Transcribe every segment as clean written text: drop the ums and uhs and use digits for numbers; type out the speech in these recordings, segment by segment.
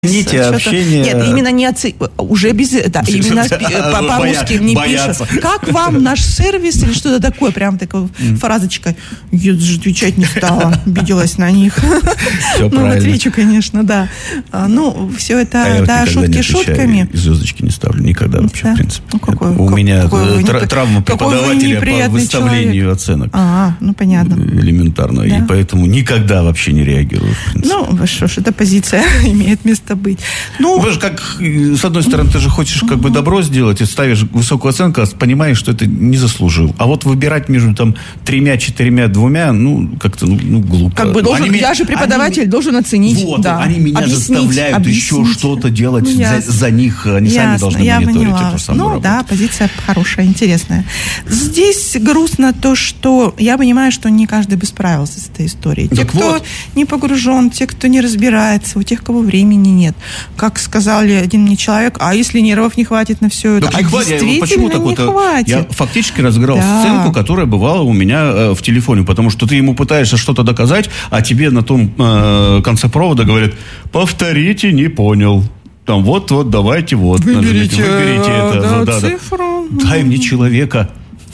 Извините, общение... Нет, именно не уже без... Да, именно по-русски мне пишут. Как вам наш сервис или что-то такое? Прям такая фразочка. Я даже отвечать не стала. Обиделась на них. Все правильно. Ну, отвечу, конечно, да. Ну, все это, да, шутки шутками. Звездочки не ставлю никогда вообще, в принципе. У меня травма преподавателя по выставлению оценок. Ну, понятно. Элементарно. И поэтому никогда вообще не реагирую, в принципе. Ну, что ж, эта позиция имеет место быть. Ну, вы же как, с одной стороны, ты же хочешь как бы добро сделать и ставишь высокую оценку, а понимаешь, что это не заслужил. А вот выбирать между там 3, 4, 2, ну, как-то, глупо. Как бы должен, я же преподаватель, должен оценить. Вот, да. Они меня заставляют еще что-то делать за них. Они сами должны мониторить эту самую работу. Да, позиция хорошая, интересная. Здесь грустно то, что я понимаю, что не каждый бы справился с этой историей. Те, кто не погружен, те, кто не разбирается, у тех, кого времени нет. Как сказал один мне человек, а если нервов не хватит на все это? Так действительно не хватит. Я фактически разыграл сценку, которая бывала у меня в телефоне, потому что ты ему пытаешься что-то доказать, а тебе на том конце провода говорят: повторите, не понял. Там вот, давайте, выберите это. Цифру. Дай мне человека.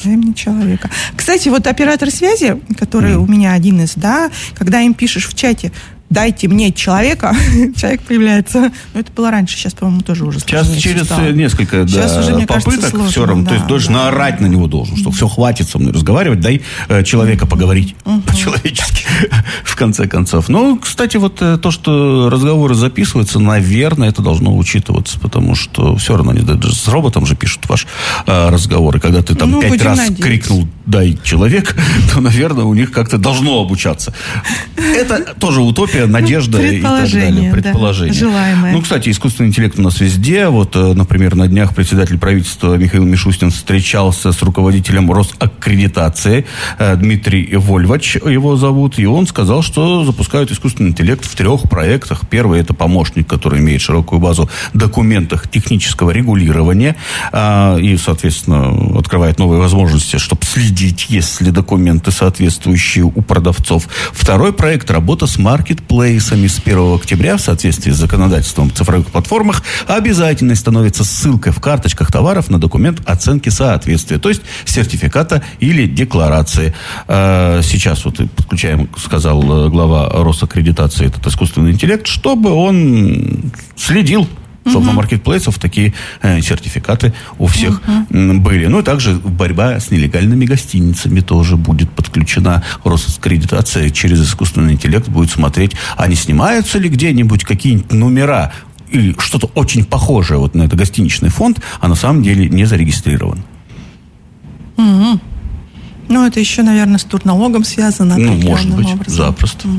Кстати, вот оператор связи, который у меня один из, когда им пишешь в чате: дайте мне человека, человек появляется. Но это было раньше, сейчас, по-моему, тоже уже сложнее. Сейчас через несколько попыток все равно, то есть должен наорать на него должен, что все, хватит со мной разговаривать, дай человека поговорить по-человечески, в конце концов. Ну, кстати, вот то, что разговоры записываются, наверное, это должно учитываться, потому что все равно, даже с роботом же пишут ваш разговор, и когда ты там 5 раз крикнул «дай человек», то, наверное, у них как-то должно обучаться. Это тоже утопия, надежда и так далее. Предположение. Да, желаемое. Ну, кстати, искусственный интеллект у нас везде. Вот, например, на днях председатель правительства Михаил Мишустин встречался с руководителем Росаккредитации Дмитрий Вольвач, его зовут, и он сказал, что запускают искусственный интеллект в 3 проектах. Первый — это помощник, который имеет широкую базу документов технического регулирования и, соответственно, открывает новые возможности, чтобы следить, есть ли документы соответствующие у продавцов. Второй проект — работа с маркетплейсами. С 1 октября в соответствии с законодательством в цифровых платформах обязательно становится ссылкой в карточках товаров на документ оценки соответствия, то есть сертификата или декларации. Сейчас вот подключаем, сказал глава Росаккредитации, этот искусственный интеллект, чтобы он следил, чтобы на маркетплейсах такие сертификаты у всех были. Ну и также борьба с нелегальными гостиницами тоже будет подключена. Росаккредитация через искусственный интеллект будет смотреть, а не снимаются ли где-нибудь какие-нибудь номера или что-то очень похожее вот на это гостиничный фонд, а на самом деле не зарегистрирован. Ну, это еще, наверное, с турналогом связано. Ну, может быть, запросто.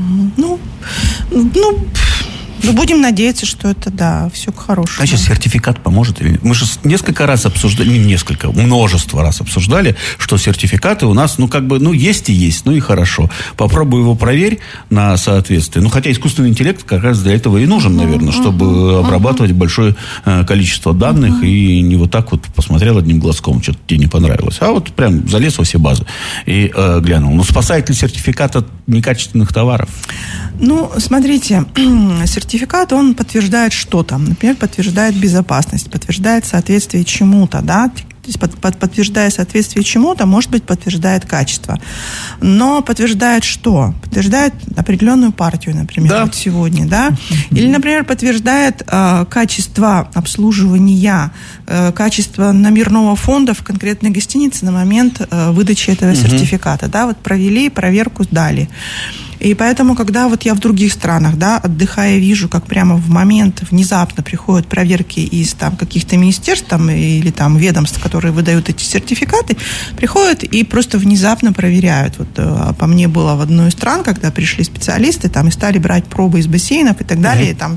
Будем надеяться, что это, все к хорошему. А сейчас сертификат поможет или нет? Мы же несколько раз обсуждали, множество раз обсуждали, что сертификаты у нас, есть и есть, и хорошо. Попробуй его проверь на соответствие. Хотя искусственный интеллект как раз для этого и нужен, наверное, чтобы обрабатывать большое количество данных и не вот так вот посмотрел одним глазком, что-то тебе не понравилось. А вот прям залез во все базы и глянул. Но спасает ли сертификат от некачественных товаров? Смотрите, сертификат, он подтверждает что там? Например, подтверждает безопасность, подтверждает соответствие чему-то, То есть, подтверждая соответствие чему-то, может быть, подтверждает качество. Но подтверждает что? Подтверждает определенную партию, например, вот сегодня, Или, например, подтверждает качество обслуживания, качество номерного фонда в конкретной гостинице на момент выдачи этого сертификата, Вот провели, проверку сдали. И поэтому, когда вот я в других странах, отдыхая, вижу, как прямо в момент внезапно приходят проверки из каких-то министерств или ведомств, которые выдают эти сертификаты, приходят и просто внезапно проверяют. Вот по мне было в одной из стран, когда пришли специалисты, и стали брать пробы из бассейнов и так далее, и там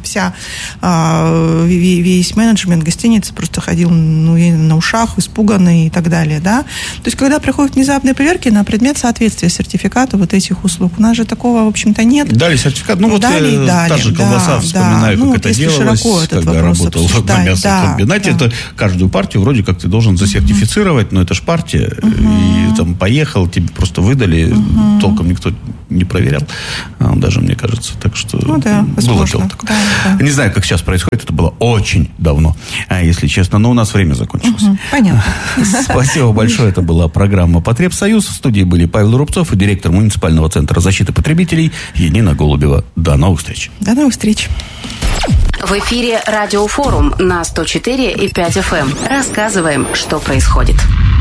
весь менеджмент гостиницы просто ходил на ушах, испуганный и так далее, То есть, когда приходят внезапные проверки на предмет соответствия сертификата вот этих услуг, у нас же такого такого, в общем-то, нет. Дали сертификат. Ну, вот дали, та же колбаса, вспоминаю, как это делалось, когда работал на мясокомбинате. Это каждую партию вроде как ты должен засертифицировать, но это же партия. И там поехал, тебе просто выдали, толком никто не проверял. Даже, мне кажется. Так что было дело такое. Не знаю, как сейчас происходит. Это было очень давно, если честно. Но у нас время закончилось. Понятно. Спасибо большое. Это была программа «Потребсоюз». В студии были Павел Рубцов и директор муниципального центра защиты потребителей Янина Голубева. До новых встреч. До новых встреч. В эфире «Радиофорум» на 104,5 FM. Рассказываем, что происходит.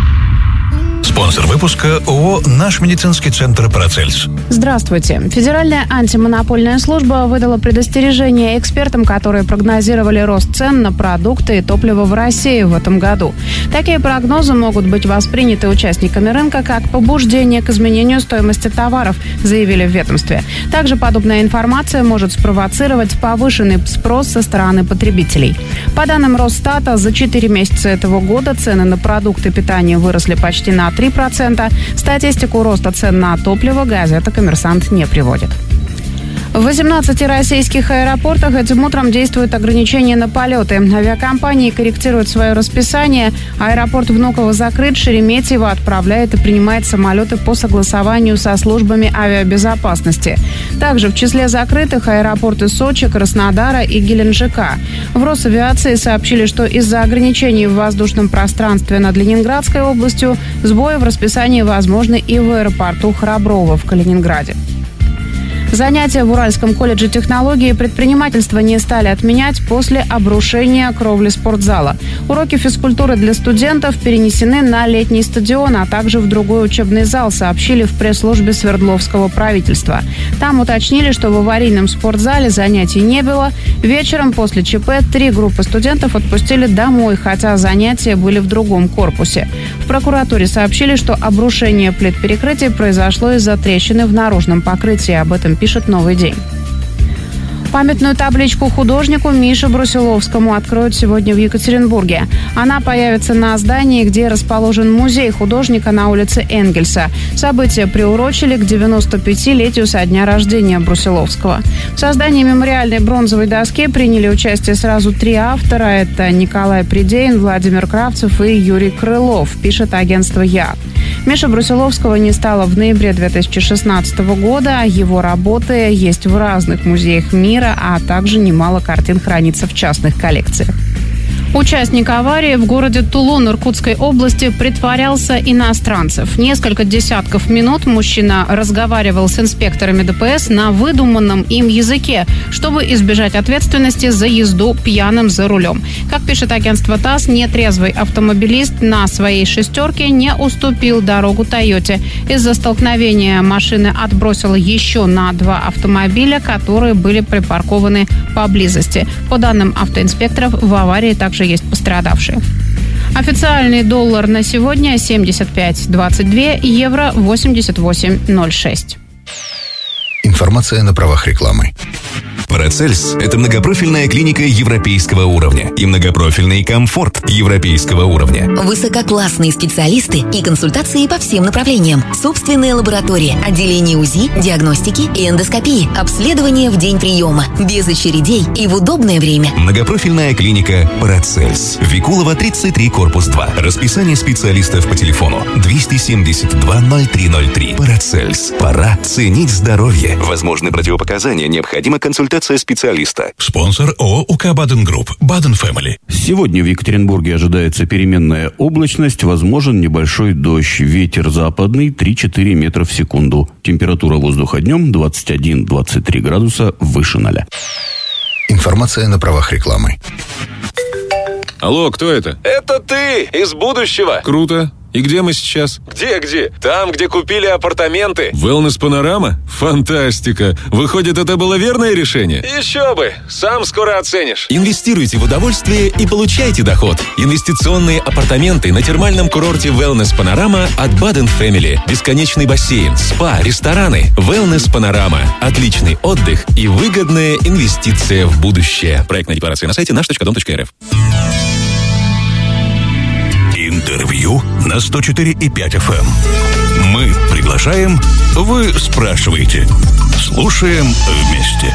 Спонсор выпуска ООО «Наш медицинский центр «Парацельс». Здравствуйте. Федеральная антимонопольная служба выдала предостережение экспертам, которые прогнозировали рост цен на продукты и топливо в России в этом году. Такие прогнозы могут быть восприняты участниками рынка как побуждение к изменению стоимости товаров, заявили в ведомстве. Также подобная информация может спровоцировать повышенный спрос со стороны потребителей. По данным Росстата, за 4 месяца этого года цены на продукты питания выросли почти на 3%. Статистику роста цен на топливо газета «Коммерсант» не приводит. В 18 российских аэропортах этим утром действуют ограничения на полеты. Авиакомпании корректируют свое расписание. Аэропорт Внуково закрыт, Шереметьево отправляет и принимает самолеты по согласованию со службами авиабезопасности. Также в числе закрытых аэропорты Сочи, Краснодара и Геленджика. В Росавиации сообщили, что из-за ограничений в воздушном пространстве над Ленинградской областью сбои в расписании возможны и в аэропорту Храброво в Калининграде. Занятия в Уральском колледже технологии и предпринимательства не стали отменять после обрушения кровли спортзала. Уроки физкультуры для студентов перенесены на летний стадион, а также в другой учебный зал, сообщили в пресс-службе Свердловского правительства. Там уточнили, что в аварийном спортзале занятий не было. Вечером после ЧП 3 группы студентов отпустили домой, хотя занятия были в другом корпусе. В прокуратуре сообщили, что обрушение плит перекрытия произошло из-за трещины в наружном покрытии. Об этом пишет «Новый день». Памятную табличку художнику Мише Брусиловскому откроют сегодня в Екатеринбурге. Она появится на здании, где расположен музей художника на улице Энгельса. Событие приурочили к 95-летию со дня рождения Брусиловского. В создании мемориальной бронзовой доски приняли участие сразу 3 автора. Это Николай Придеин, Владимир Кравцев и Юрий Крылов, пишет агентство «Я». Миши Брусиловского не стало в ноябре 2016 года. Его работы есть в разных музеях мира, а также немало картин хранится в частных коллекциях. Участник аварии в городе Тулун Иркутской области притворялся иностранцев. Несколько десятков минут мужчина разговаривал с инспекторами ДПС на выдуманном им языке, чтобы избежать ответственности за езду пьяным за рулем. Как пишет агентство ТАСС, нетрезвый автомобилист на своей «шестерке» не уступил дорогу «Тойоте». Из-за столкновения машины отбросило еще на 2 автомобиля, которые были припаркованы поблизости. По данным автоинспекторов, в аварии также есть пострадавшие. Официальный доллар на сегодня 75.22, евро 88.06. Информация на правах рекламы. Парацельс – это многопрофильная клиника европейского уровня и многопрофильный комфорт европейского уровня. Высококлассные специалисты и консультации по всем направлениям. Собственная лаборатория, отделение УЗИ, диагностики и эндоскопии, обследование в день приема, без очередей и в удобное время. Многопрофильная клиника Парацельс. Викулова, 33, корпус 2. Расписание специалистов по телефону 272-0303. Парацельс. Пора ценить здоровье. Возможны противопоказания, необходима консультация специалиста. Спонсор ООО УК Баден Групп. Баден Фэмили. Сегодня в Екатеринбурге ожидается переменная облачность, возможен небольшой дождь. Ветер западный 3-4 метра в секунду. Температура воздуха днем 21-23 градуса выше 0. Информация на правах рекламы. Алло, кто это? Это ты, из будущего. Круто. И где мы сейчас? Где? Там, где купили апартаменты. Wellness Панорама? Фантастика. Выходит, это было верное решение? Еще бы. Сам скоро оценишь. Инвестируйте в удовольствие и получайте доход. Инвестиционные апартаменты на термальном курорте Wellness Панорама от Баден Фэмили. Бесконечный бассейн, спа, рестораны. Wellness Панорама. Отличный отдых и выгодная инвестиция в будущее. Проектная декларация на сайте наш.дом.рф. Интервью на 104,5 FM. Мы приглашаем, вы спрашиваете. Слушаем вместе.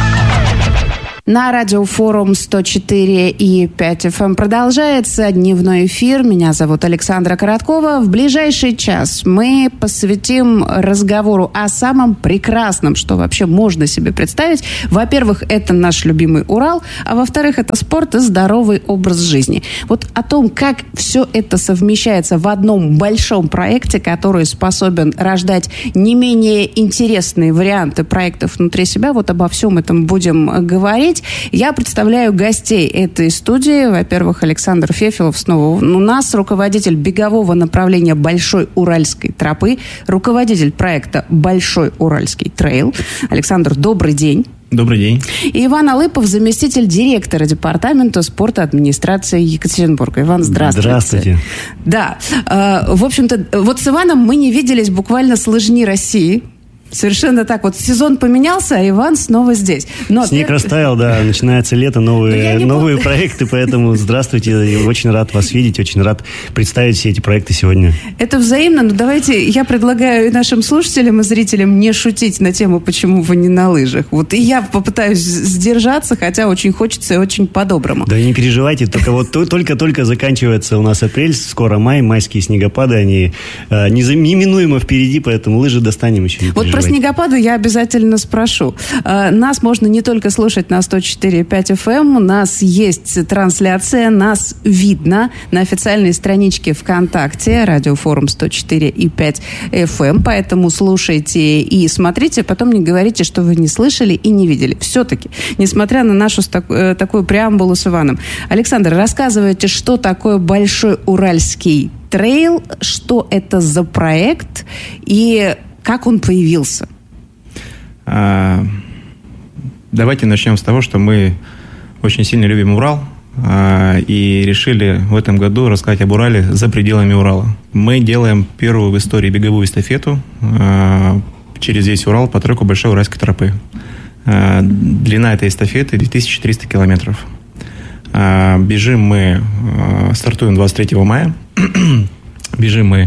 На радиофорум 104 и 5 FM продолжается дневной эфир. Меня зовут Александра Короткова. В ближайший час мы посвятим разговору о самом прекрасном, что вообще можно себе представить. Во-первых, это наш любимый Урал, а во-вторых, это спорт и здоровый образ жизни. Вот о том, как все это совмещается в одном большом проекте, который способен рождать не менее интересные варианты проектов внутри себя, вот обо всем этом будем говорить. Я представляю гостей этой студии. Во-первых, Александр Фефелов снова у нас, руководитель бегового направления Большой Уральской тропы, руководитель проекта Большой Уральский трейл. Александр, добрый день. Добрый день. И Иван Алыпов, заместитель директора департамента спорта администрации Екатеринбурга. Иван, здравствуйте. Здравствуйте. Да, в общем-то, вот с Иваном мы не виделись буквально с лыжни России. Совершенно так. Вот сезон поменялся, а Иван снова здесь. Но снег растаял, да. Начинается лето, новые проекты, поэтому здравствуйте. Очень рад вас видеть, очень рад представить все эти проекты сегодня. Это взаимно, но давайте я предлагаю нашим слушателям и зрителям не шутить на тему, почему вы не на лыжах. Вот и я попытаюсь сдержаться, хотя очень хочется и очень по-доброму. Да не переживайте, только заканчивается у нас апрель, скоро май, майские снегопады, они неминуемо впереди, поэтому лыжи достанем еще, не переживайте. Вот про снегопаду я обязательно спрошу. Нас можно не только слушать на 104.5 FM, у нас есть трансляция, нас видно на официальной страничке ВКонтакте, радиофорум 104.5 FM, поэтому слушайте и смотрите, потом не говорите, что вы не слышали и не видели. Все-таки, несмотря на нашу такую преамбулу с Иваном. Александр, рассказывайте, что такое Большой Уральский трейл, что это за проект и как он появился? Давайте начнем с того, что мы очень сильно любим Урал и решили в этом году рассказать об Урале за пределами Урала. Мы делаем первую в истории беговую эстафету через весь Урал по треку Большой Уральской тропы. Длина этой эстафеты 2300 километров. Бежим мы, стартуем 23 мая. Бежим мы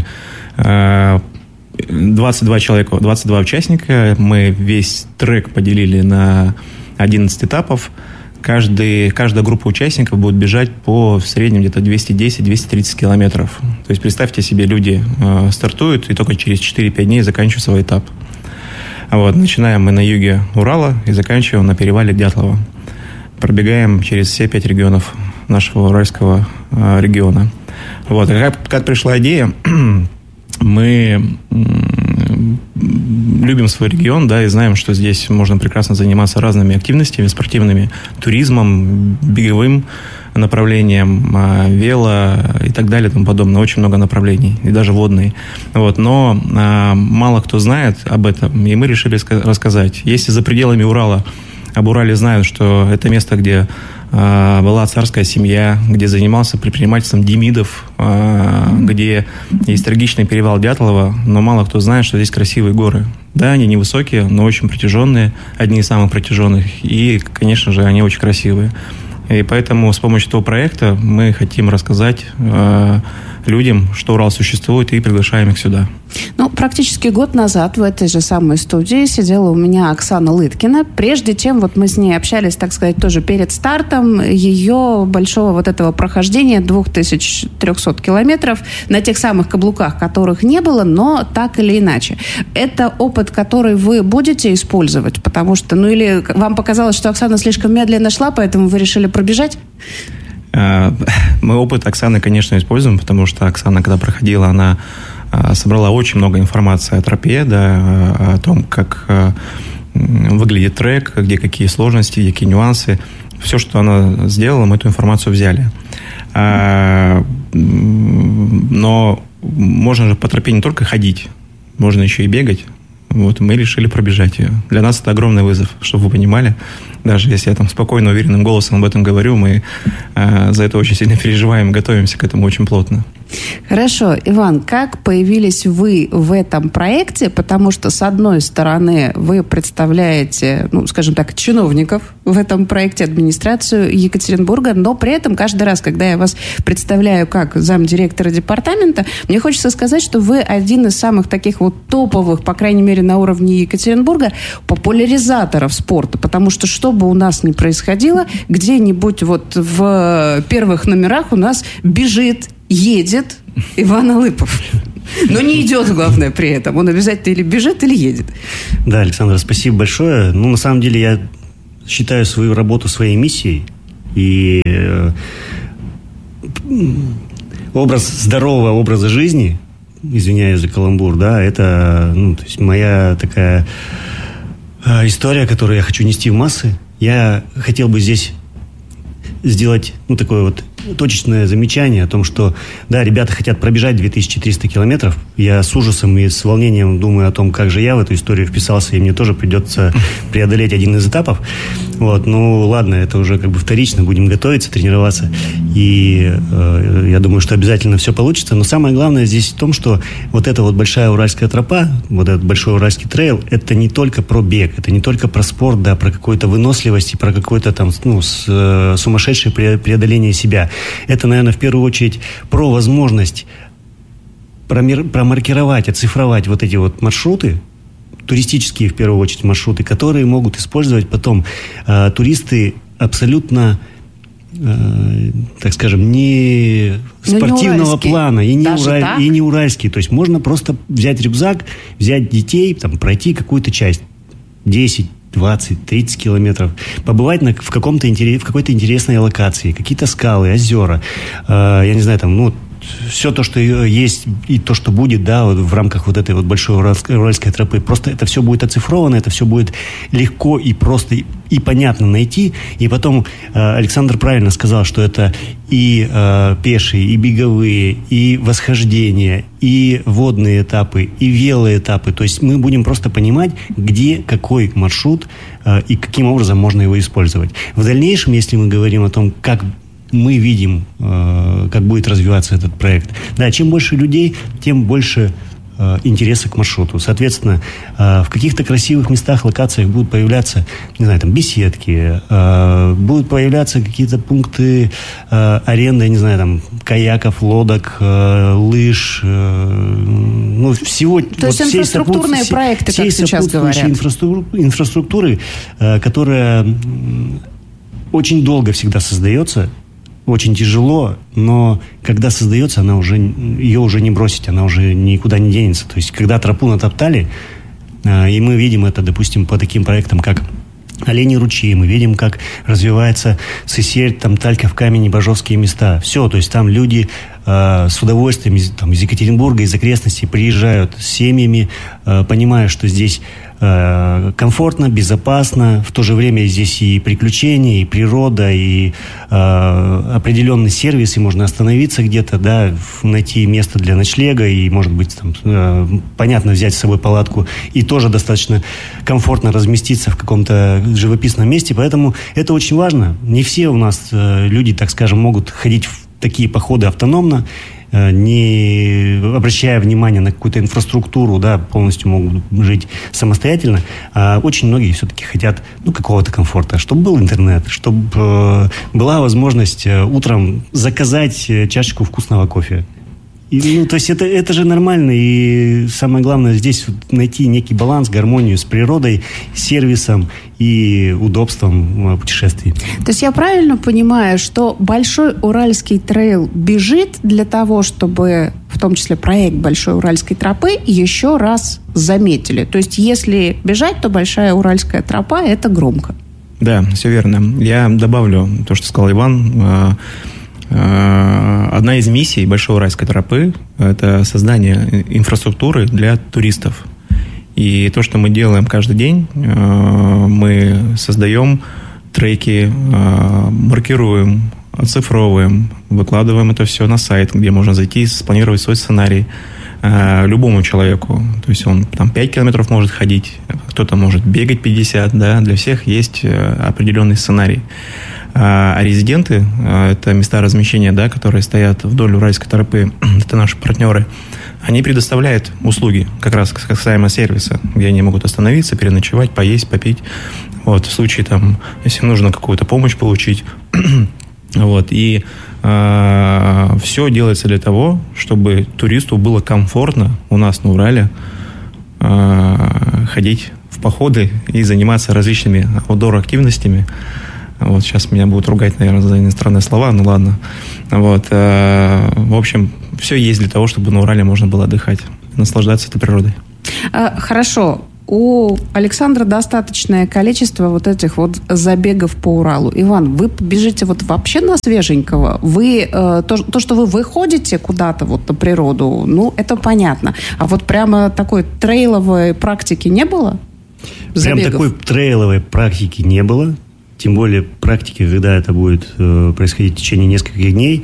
22 человека, 22 участника. Мы весь трек поделили на 11 этапов. Каждая группа участников будет бежать в среднем где-то 210-230 километров. То есть представьте себе, люди стартуют и только через 4-5 дней заканчивают свой этап. Вот. Начинаем мы на юге Урала и заканчиваем на перевале Дятлова. Пробегаем через все 5 регионов нашего уральского региона. Вот. Как пришла идея? Мы любим свой регион, да, и знаем, что здесь можно прекрасно заниматься разными активностями спортивными, туризмом, беговым направлением, вело и так далее и тому подобное. Очень много направлений, и даже водные. Вот. Но мало кто знает об этом, и мы решили рассказать. Если за пределами Урала об Урале знают, что это место, где была царская семья, где занимался предпринимательством Демидов, где есть трагичный перевал Дятлова, но мало кто знает, что здесь красивые горы. Да, они невысокие, но очень протяженные, одни из самых протяженных, и, конечно же, они очень красивые. И поэтому с помощью этого проекта мы хотим рассказать людям, что Урал существует, и приглашаем их сюда. Ну, практически год назад в этой же самой студии сидела у меня Оксана Лыткина. Прежде чем вот мы с ней общались, так сказать, тоже перед стартом ее большого вот этого прохождения 2300 километров на тех самых каблуках, которых не было, но так или иначе. Это опыт, который вы будете использовать, потому что, ну или вам показалось, что Оксана слишком медленно шла, поэтому вы решили пробежать? Мы опыт Оксаны, конечно, используем, потому что Оксана, когда проходила, она собрала очень много информации о тропе, да, о том, как выглядит трек, где какие сложности, какие нюансы. Все, что она сделала, мы эту информацию взяли. Но можно же по тропе не только ходить, можно еще и бегать. Вот, мы решили пробежать ее. Для нас это огромный вызов, чтобы вы понимали. Даже если я там спокойно, уверенным голосом об этом говорю, мы за это очень сильно переживаем, готовимся к этому очень плотно. Хорошо. Иван, как появились вы в этом проекте? Потому что, с одной стороны, вы представляете, скажем так, чиновников в этом проекте, администрацию Екатеринбурга, но при этом каждый раз, когда я вас представляю как замдиректора департамента, мне хочется сказать, что вы один из самых таких вот топовых, по крайней мере, на уровне Екатеринбурга, популяризаторов спорта. Потому что, что бы у нас ни происходило, где-нибудь вот в первых номерах у нас бежит, едет Иван Алыпов. Но не идет, главное, при этом. Он обязательно или бежит, или едет. Да, Александра, спасибо большое. На самом деле, я считаю свою работу своей миссией. И здорового образа жизни, извиняюсь за каламбур, да, это то есть моя такая история, которую я хочу нести в массы. Я хотел бы здесь сделать такое вот точечное замечание о том, что, да, ребята хотят пробежать 2300 километров. Я с ужасом и с волнением думаю о том, как же я в эту историю вписался, и мне тоже придется преодолеть один из этапов. Ладно, это уже вторично, будем готовиться, тренироваться. И я думаю, что обязательно все получится. Но самое главное здесь в том, что вот эта вот большая уральская тропа, вот этот большой уральский трейл, это не только про бег, это не только про спорт, да, про какую-то выносливость и про какое-то там, сумасшедшее преодоление себя. Это, наверное, в первую очередь про возможность промаркировать, оцифровать вот эти вот маршруты, туристические, в первую очередь, маршруты, которые могут использовать потом туристы абсолютно, так скажем, не спортивного плана и не уральские. То есть можно просто взять рюкзак, взять детей, пройти какую-то часть, 10, 20, 30 километров, побывать в какой-то интересной локации, какие-то скалы, озера, я не знаю, все то, что есть и то, что будет, да, вот в рамках вот этой вот большой уральской тропы. Просто это все будет оцифровано, это все будет легко и просто и понятно найти. И потом Александр правильно сказал, что это и пешие, и беговые, и восхождения, и водные этапы, и велоэтапы. То есть мы будем просто понимать, где какой маршрут и каким образом можно его использовать. В дальнейшем, если мы говорим о том, как мы видим, как будет развиваться этот проект. Да, чем больше людей, тем больше интереса к маршруту. Соответственно, в каких-то красивых местах, локациях будут появляться, не знаю, беседки, будут появляться какие-то пункты аренды, не знаю, каяков, лодок, лыж, всего. То есть инфраструктурные проекты, как сейчас говорят. Инфраструктуры, которая очень долго всегда создается, очень тяжело, но когда создается, ее уже не бросить, она уже никуда не денется. То есть, когда тропу натоптали, и мы видим это, допустим, по таким проектам, как Оленьи ручьи, мы видим, как развивается Сысерь, Талька в камень, Бажовские места. Все, то есть там люди с удовольствием из Екатеринбурга, из окрестностей приезжают с семьями, понимая, что здесь комфортно, безопасно, в то же время здесь и приключения, и природа, и определенный сервис, и можно остановиться где-то, да, найти место для ночлега, и, может быть, понятно, взять с собой палатку, и тоже достаточно комфортно разместиться в каком-то живописном месте, поэтому это очень важно. Не все у нас люди, так скажем, могут ходить в такие походы автономно, не обращая внимания на какую-то инфраструктуру, да, полностью могут жить самостоятельно. А очень многие все-таки хотят какого-то комфорта, чтобы был интернет, чтобы была возможность утром заказать чашечку вкусного кофе. То есть это же нормально, и самое главное здесь найти некий баланс, гармонию с природой, сервисом и удобством путешествий. То есть я правильно понимаю, что Большой Уральский трейл бежит для того, чтобы, в том числе проект Большой Уральской тропы, еще раз заметили? То есть если бежать, то Большая Уральская тропа – это громко. Да, все верно. Я добавлю то, что сказал Иван. Одна из миссий Большой Уральской тропы – это создание инфраструктуры для туристов. И то, что мы делаем каждый день, мы создаем треки, маркируем, оцифровываем, выкладываем это все на сайт, где можно зайти и спланировать свой сценарий любому человеку. То есть он 5 километров может ходить, кто-то может бегать 50, да, для всех есть определенный сценарий. А резиденты, это места размещения, да, которые стоят вдоль Уральской тропы, это наши партнеры, они предоставляют услуги, как раз касаемо сервиса, где они могут остановиться, переночевать, поесть, попить. Вот, в случае, там, если нужно какую-то помощь получить. Вот, и все делается для того, чтобы туристу было комфортно у нас на Урале ходить в походы и заниматься различными аутдор-активностями. Вот, сейчас меня будут ругать, наверное, за иностранные слова, ну ладно. Вот, в общем, все есть для того, чтобы на Урале можно было отдыхать, наслаждаться этой природой. Хорошо. У Александра достаточное количество вот этих вот забегов по Уралу. Иван, вы бежите вот вообще на свеженького? Вы, то, что вы выходите куда-то вот на природу, ну, это понятно. А вот прямо такой трейловой практики не было? Прям такой трейловой практики не было. Тем более практики, когда это будет происходить в течение нескольких дней.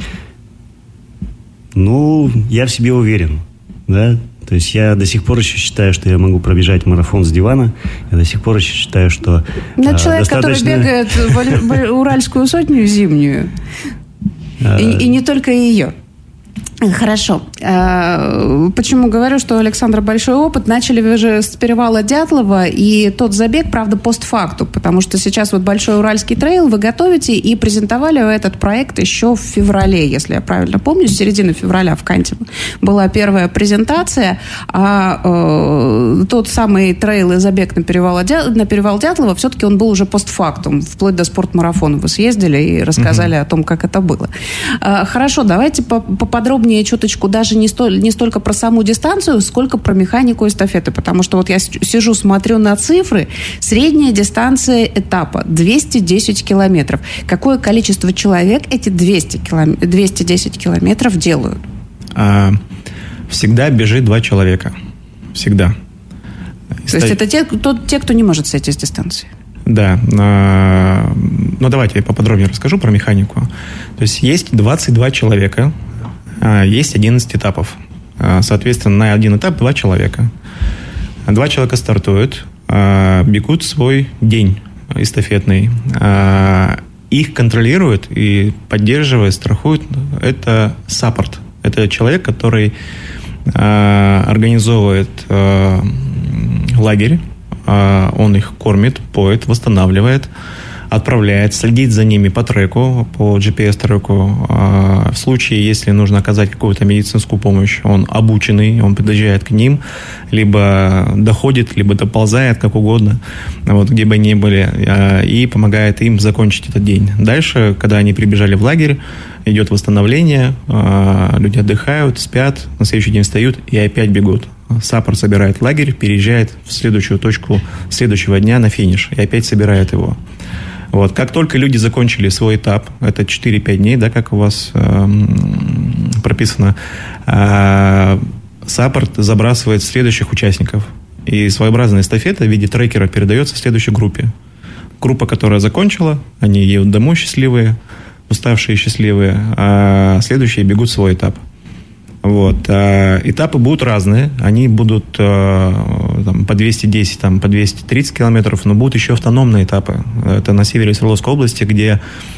Ну, я в себе уверен, да. То есть я до сих пор еще считаю, что я могу пробежать марафон с дивана. Я до сих пор еще считаю, что... Но человек, достаточно... который бегает Уральскую сотню зимнюю, и не только ее. Хорошо. Почему говорю, что у Александра большой опыт? Начали вы же с перевала Дятлова, и тот забег, правда, постфактум, потому что сейчас вот Большой Уральский трейл вы готовите, и презентовали вы этот проект еще в феврале, если я правильно помню, с середины февраля в Канте была первая презентация, а тот самый трейл и забег на перевал Дятлова, все-таки он был уже постфактум, вплоть до спортмарафона вы съездили и рассказали о том, как это было. Хорошо, давайте поподробнее чуточку даже не столько про саму дистанцию, сколько про механику эстафеты, потому что вот я сижу, смотрю на цифры, средняя дистанция этапа 210 километров. Какое количество человек эти 210 километров делают? Всегда бежит 2 человека. Всегда. То есть это те, кто не может сойти с дистанции? Да. Ну, давайте я поподробнее расскажу про механику. То есть есть 22 человека, есть 11 этапов. Соответственно, на один этап 2 человека. 2 человека стартуют, бегут свой день эстафетный. Их контролирует и поддерживает, страхует. Это саппорт. Это человек, который организовывает лагерь. Он их кормит, поет, восстанавливает, отправляет, следит за ними по треку, по GPS-треку. В случае, если нужно оказать какую-то медицинскую помощь, он обученный, он подъезжает к ним, либо доходит, либо доползает, как угодно, вот, где бы они были, и помогает им закончить этот день. Дальше, когда они прибежали в лагерь, идет восстановление, люди отдыхают, спят, на следующий день встают и опять бегут. Саппорт собирает лагерь, переезжает в следующую точку следующего дня на финиш и опять собирает его. Вот. Как только люди закончили свой этап, это 4-5 дней, да, как у вас прописано, саппорт забрасывает следующих участников. И своеобразная эстафета в виде трекера передается следующей группе. Группа, которая закончила, они едут домой счастливые, уставшие счастливые, а следующие бегут свой этап. Вот. Этапы будут разные, они будут там, по 210, там, по 230 километров, но будут еще автономные этапы. Это на севере Свердловской области, где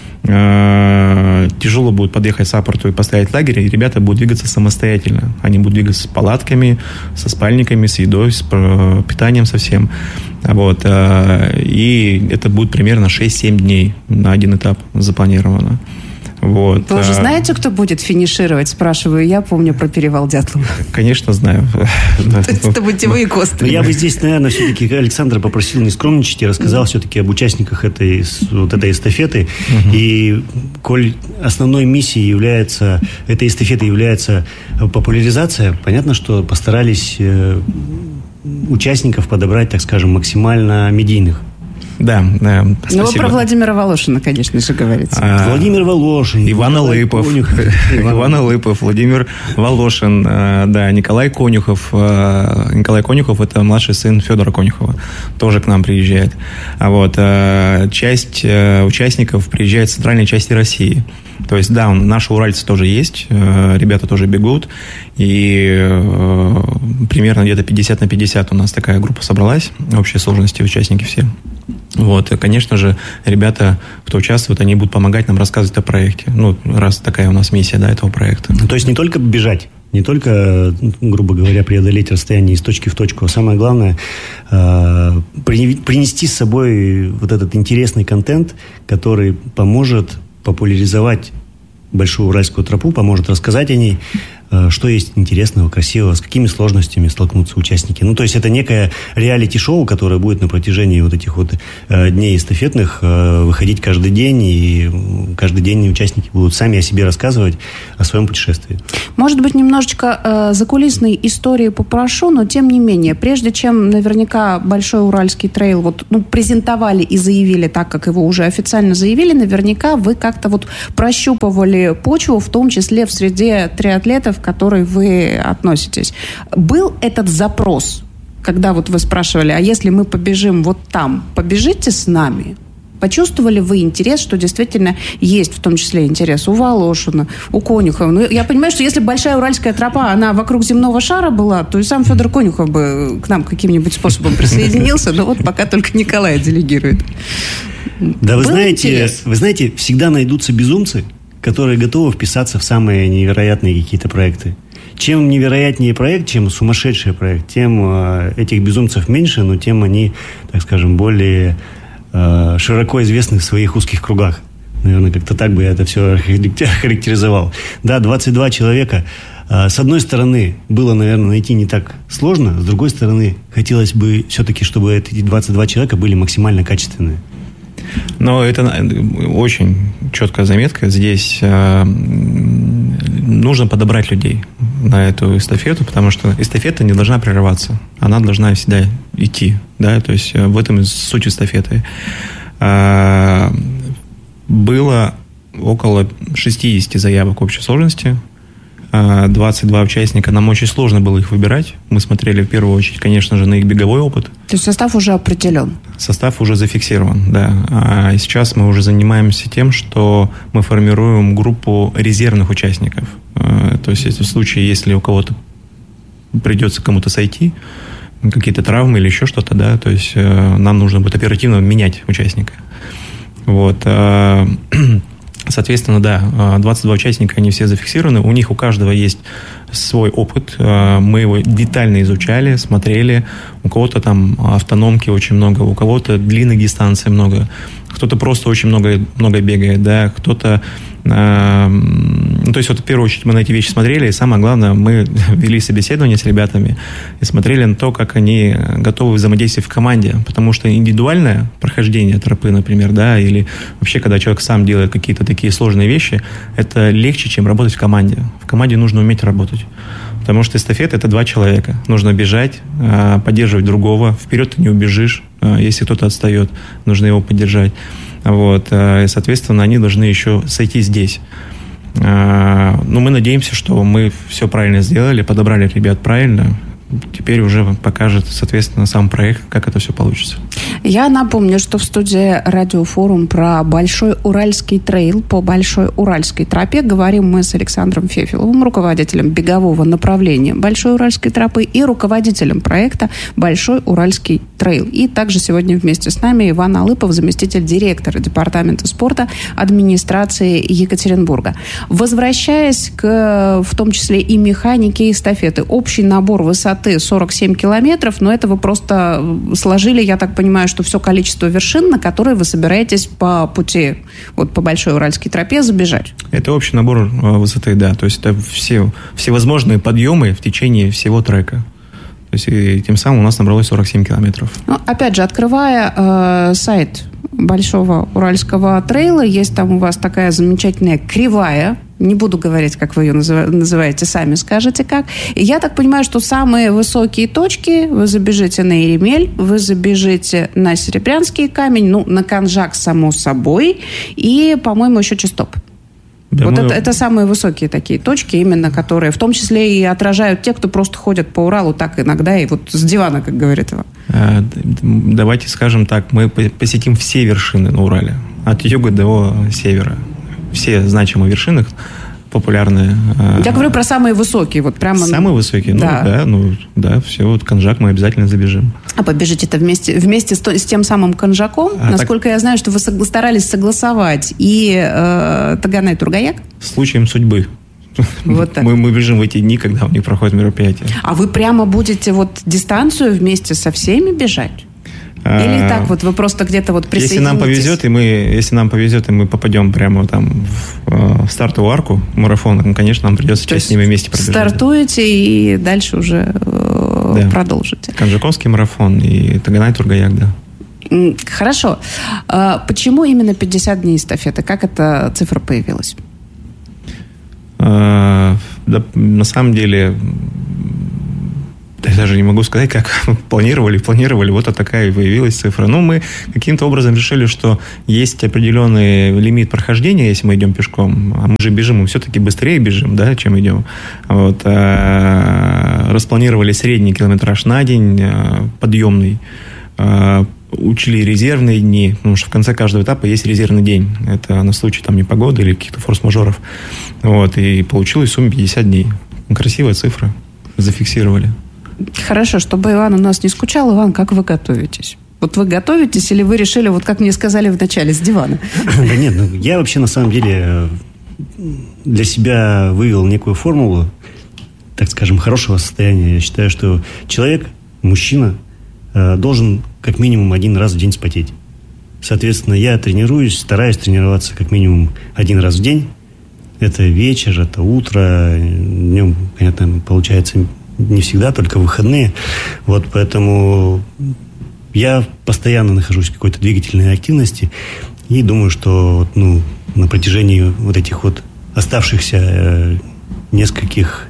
тяжело будет подъехать саппорту и поставить лагерь, и ребята будут двигаться самостоятельно. Они будут двигаться с палатками, со спальниками, с едой, с питанием совсем. Вот. И это будет примерно 6-7 дней на один этап запланировано. Вот. Вы уже знаете, кто будет финишировать? Спрашиваю, я помню про перевал Дятлова. Конечно, знаю. Это будете вы и Костя. Я бы здесь, наверное, все-таки Александра попросил не скромничать и рассказал все-таки об участниках этой эстафеты. И коль основной миссией этой эстафеты является популяризация, понятно, что постарались участников подобрать, так скажем, максимально медийных. Да, ну, вы про Владимира Волошина, конечно же, говорите. Владимир Волошин. Иван Алыпов. Владимир Волошин. Да, Николай Конюхов. Николай Конюхов – это младший сын Федора Конюхова. Тоже к нам приезжает. Вот. Часть участников приезжает с центральной части России. То есть, да, наши уральцы тоже есть, ребята тоже бегут, и примерно где-то 50 на 50 у нас такая группа собралась, в общей сложности участники все. Вот, и, конечно же, ребята, кто участвует, они будут помогать нам рассказывать о проекте. Ну, раз такая у нас миссия, да, этого проекта. То есть не только бежать, не только, грубо говоря, преодолеть расстояние из точки в точку, а самое главное принести с собой вот этот интересный контент, который поможет популяризовать Большую Уральскую тропу, поможет рассказать о ней, что есть интересного, красивого, с какими сложностями столкнутся участники. Ну, то есть это некое реалити-шоу, которое будет на протяжении вот этих вот дней эстафетных выходить каждый день, и каждый день участники будут сами о себе рассказывать, о своем путешествии. Может быть, немножечко закулисной истории попрошу, но тем не менее, прежде чем наверняка Большой Уральский трейл презентовали и заявили так, как его уже официально заявили, наверняка вы как-то вот прощупывали почву, в том числе в среде триатлетов, к которой вы относитесь. Был этот запрос, когда вот вы спрашивали, а если мы побежим вот там, побежите с нами? Почувствовали вы интерес, что действительно есть в том числе интерес у Волошина, у Конюхова? Ну, я понимаю, что если Большая Уральская тропа, она вокруг земного шара была, то и сам Федор Конюхов бы к нам каким-нибудь способом присоединился, но вот пока только Николай делегирует. Да, вы знаете, всегда найдутся безумцы, которые готовы вписаться в самые невероятные какие-то проекты. Чем невероятнее проект, чем сумасшедший проект, тем этих безумцев меньше, но тем они, так скажем, более широко известны в своих узких кругах. Наверное, как-то так бы я это все характеризовал. Да, 22 человека. С одной стороны, было, наверное, найти не так сложно. С другой стороны, хотелось бы все-таки, чтобы эти 22 человека были максимально качественные. Но это очень четкая заметка. Здесь нужно подобрать людей на эту эстафету, потому что эстафета не должна прерываться. Она должна всегда идти. Да? То есть в этом суть эстафеты. Было около 60 заявок общей сложности. 22 участника. Нам очень сложно было их выбирать. Мы смотрели в первую очередь, конечно же, на их беговой опыт. То есть состав уже определен? Состав уже зафиксирован, да. А сейчас мы уже занимаемся тем, что мы формируем группу резервных участников. То есть в случае, если у кого-то придется кому-то сойти, какие-то травмы или еще что-то, да, то есть нам нужно будет оперативно менять участника. Вот. Соответственно, да, 22 участника, они все зафиксированы. У них у каждого есть свой опыт. Мы его детально изучали, смотрели. У кого-то там автономки очень много, у кого-то длинных дистанций много. Кто-то просто очень много бегает, да, кто-то... то есть, вот в первую очередь мы на эти вещи смотрели, и самое главное, мы вели собеседование с ребятами и смотрели на то, как они готовы взаимодействовать в команде, потому что индивидуальное прохождение тропы, например, да, или вообще, когда человек сам делает какие-то такие сложные вещи, это легче, чем работать в команде. В команде нужно уметь работать. Потому что эстафета – это 2 человека. Нужно бежать, поддерживать другого. Вперед ты не убежишь. Если кто-то отстает, нужно его поддержать. Вот. И, соответственно, они должны еще сойти здесь. Но мы надеемся, что мы все правильно сделали, подобрали ребят правильно. Теперь уже покажет, соответственно, сам проект, как это все получится. Я напомню, что в студии радиофорум про Большой Уральский трейл по Большой Уральской тропе говорим мы с Александром Фефеловым, руководителем бегового направления Большой Уральской тропы и руководителем проекта Большой Уральский трейл. И также сегодня вместе с нами Иван Алыпов, заместитель директора департамента спорта администрации Екатеринбурга. Возвращаясь к, в том числе и механике эстафеты, общий набор высоты 47 километров, но это вы просто сложили, я так понимаю, что все количество вершин, на которые вы собираетесь по пути, вот по Большой Уральской тропе забежать. Это общий набор высоты, да, то есть это все возможные подъемы в течение всего трека. То есть и тем самым у нас набралось 47 километров. Ну, опять же, открывая сайт Большого Уральского трейла, есть там у вас такая замечательная кривая. Не буду говорить, как вы ее называете, сами скажете как. И я так понимаю, что самые высокие точки вы забежите на Еремель, вы забежите на Серебрянский камень, ну, на Конжак, само собой, и, по-моему, еще Чистоп. Да, вот это самые высокие такие точки, именно которые в том числе и отражают те, кто просто ходят по Уралу так иногда, и вот с дивана, как говорит его. Давайте скажем так, мы посетим все вершины на Урале, от юга до севера. Все значимые вершины, популярные. Я говорю про самые высокие. Вот прямо... Самые высокие? Да. Все, вот Конжак мы обязательно забежим. А побежите-то вместе с тем самым Конжаком? Насколько я знаю, что вы старались согласовать и Таганай Тургаяк? Случаем судьбы. Вот так. Мы бежим в эти дни, когда у них проходит мероприятие. А вы прямо будете вот дистанцию вместе со всеми бежать? Или так вот вы просто где-то вот присоединитесь? Если нам повезет, и мы попадем прямо там в стартовую арку марафона, конечно, нам придется часть с ними вместе пробежать. Стартуете и дальше уже продолжите. Конжаковский марафон и Таганай Тургаяк, да. Хорошо. Почему именно 50 дней эстафеты? Как эта цифра появилась? На самом деле, я даже не могу сказать, как планировали, вот такая и появилась цифра. Но мы каким-то образом решили, что есть определенный лимит прохождения, если мы идем пешком. А мы же бежим, мы все-таки быстрее бежим, да, чем идем. Вот. Распланировали средний километраж на день, подъемный. Учли резервные дни, потому что в конце каждого этапа есть резервный день. Это на случай там непогоды или каких-то форс-мажоров. Вот. И получилось в сумме 50 дней. Красивая цифра. Зафиксировали. Хорошо, чтобы Иван у нас не скучал. Иван, как вы готовитесь? Вот вы готовитесь или вы решили, вот как мне сказали вначале, с дивана? Да нет, я вообще на самом деле для себя вывел некую формулу, так скажем, хорошего состояния. Я считаю, что человек, мужчина, должен как минимум один раз в день спотеть. Соответственно, я тренируюсь, стараюсь тренироваться как минимум один раз в день. Это вечер, это утро. Днем, понятно, получается не всегда, только в выходные. Вот поэтому я постоянно нахожусь в какой-то двигательной активности и думаю, что на протяжении вот этих вот оставшихся нескольких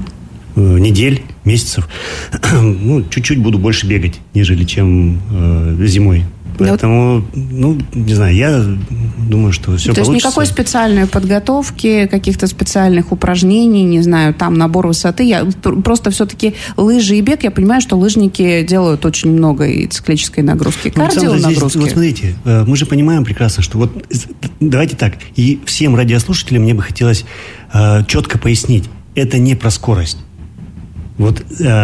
недель, месяцев, чуть-чуть буду больше бегать, нежели чем зимой. Поэтому, не знаю, я думаю, что все получится. То есть никакой специальной подготовки, каких-то специальных упражнений, не знаю, там набор высоты. Я просто все-таки лыжи и бег, я понимаю, что лыжники делают очень много и циклической нагрузки, кардионагрузки. Вот смотрите, мы же понимаем прекрасно, что вот давайте так, и всем радиослушателям мне бы хотелось четко пояснить, это не про скорость. Вот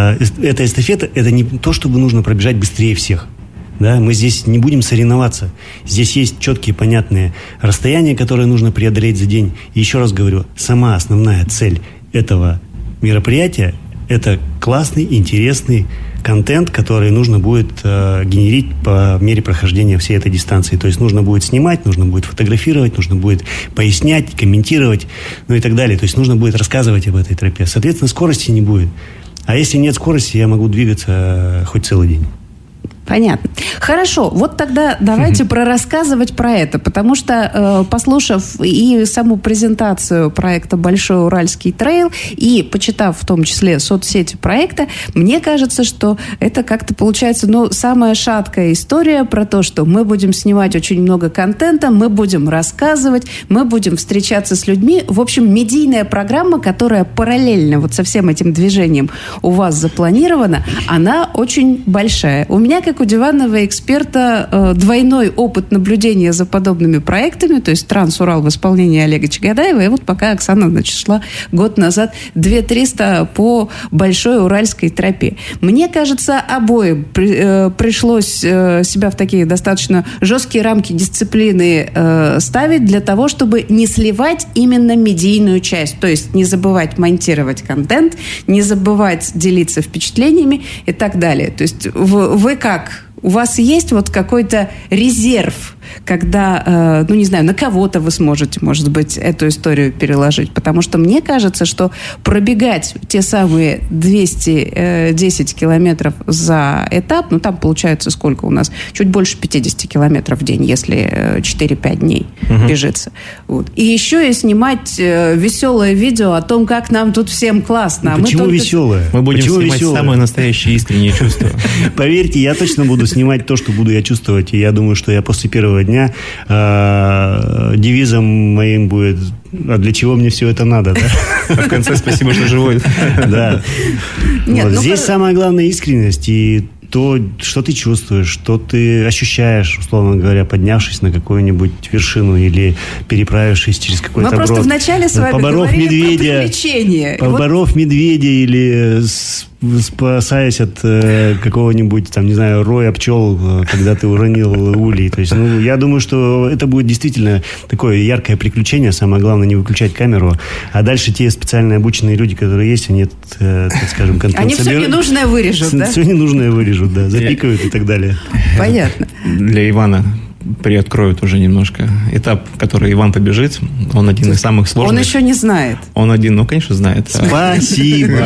эта эстафета, это не то, чтобы нужно пробежать быстрее всех. Да? Мы здесь не будем соревноваться. Здесь есть четкие, понятные расстояния, которые нужно преодолеть за день. И еще раз говорю, сама основная цель этого мероприятия – это классный, интересный контент, который нужно будет генерить по мере прохождения всей этой дистанции. То есть нужно будет снимать, нужно будет фотографировать, нужно будет пояснять, комментировать, и так далее. То есть нужно будет рассказывать об этой тропе. Соответственно, скорости не будет. А если нет скорости, я могу двигаться хоть целый день. Понятно. Хорошо, вот тогда давайте прорассказывать про это, потому что, послушав и саму презентацию проекта «Большой Уральский трейл» и почитав в том числе соцсети проекта, мне кажется, что это как-то получается, самая шаткая история про то, что мы будем снимать очень много контента, мы будем рассказывать, мы будем встречаться с людьми. В общем, медийная программа, которая параллельно вот со всем этим движением у вас запланирована, она очень большая. У меня, как у диванного эксперта, двойной опыт наблюдения за подобными проектами, то есть Транс-Урал в исполнении Олега Чагодаева, и вот пока Оксана, шла год назад 2300 по Большой Уральской тропе. Мне кажется, обоим пришлось себя в такие достаточно жесткие рамки дисциплины ставить для того, чтобы не сливать именно медийную часть, то есть не забывать монтировать контент, не забывать делиться впечатлениями и так далее. То есть вы как? У вас есть вот какой-то резерв, когда, не знаю, на кого-то вы сможете, может быть, эту историю переложить? Потому что мне кажется, что пробегать те самые 210 километров за этап, там получается сколько у нас? Чуть больше 50 километров в день, если 4-5 дней бежится. Вот. И еще и снимать веселое видео о том, как нам тут всем классно. Почему веселое? Мы будем снимать самые настоящие искренние чувства. Поверьте, я точно буду снимать то, что буду я чувствовать. И я думаю, что я после первого дня девизом моим будет: а для чего мне все это надо? А в конце спасибо, что живой. Да. Здесь самая главная искренность. И то, что ты чувствуешь, что ты ощущаешь, условно говоря, поднявшись на какую-нибудь вершину или переправившись через какой-то брод. Мы просто вначале с вами говорили про приключения. Поборов медведя или спасаясь от какого-нибудь, там, не знаю, роя пчел, когда ты уронил улей. То есть, я думаю, что это будет действительно такое яркое приключение. Самое главное, не выключать камеру. А дальше те специально обученные люди, которые есть, они, так скажем, контент они все ненужное вырежут, да? Все ненужное вырежут, да, запикают и так далее. Понятно. Для Ивана приоткроют уже немножко. Этап, который Иван побежит, он один из самых сложных. Он еще не знает. Он один, конечно, знает. Спасибо.